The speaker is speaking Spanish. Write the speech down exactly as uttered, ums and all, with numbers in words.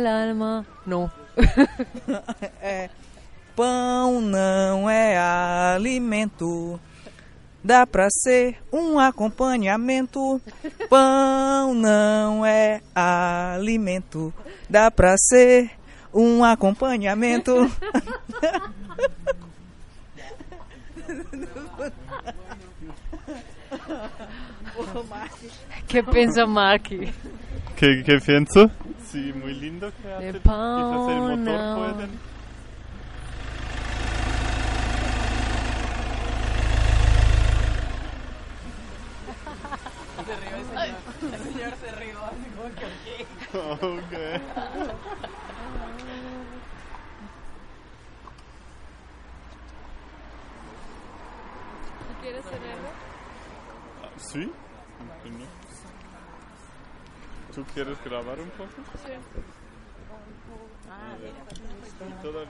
Alma, não. É, pão não é alimento, dá pra ser um acompanhamento. Pão não é alimento, dá pra ser um acompanhamento. Que pensa Marky? ¿Qué, qué pienso? Sí, muy lindo que hace. De Quizás el motor no. pueden. El señor se rió, así como que ok. Okay. ¿Tú quieres tenerlo? Ah, ¿sí? Entiendo. ¿Tú quieres grabar un poco? Sí. A ver. ¿Y todavía?